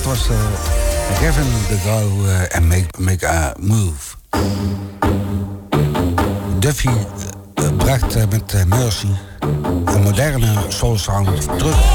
was Gavin DeGraw en Make a Move. Duffy bracht met Mercy een moderne soul sound terug.